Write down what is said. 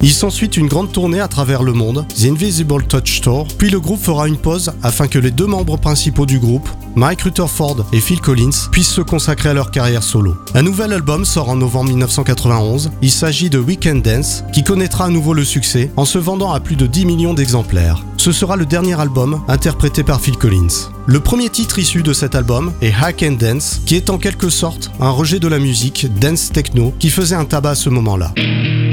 Il s'ensuit une grande tournée à travers le monde, The Invisible Touch Tour, puis le groupe fera une pause afin que les deux membres principaux du groupe, Mike Rutherford et Phil Collins, puissent se consacrer à leur carrière solo. Un nouvel album sort en novembre 1991, il s'agit de Weekend Dance, qui connaîtra à nouveau le succès en se vendant à plus de 10 millions d'exemplaires. Ce sera le dernier album interprété par Phil Collins. Le premier titre issu de cet album est Hack and Dance, qui est en quelque sorte un rejet de la musique dance techno qui faisait un tabac à ce moment-là.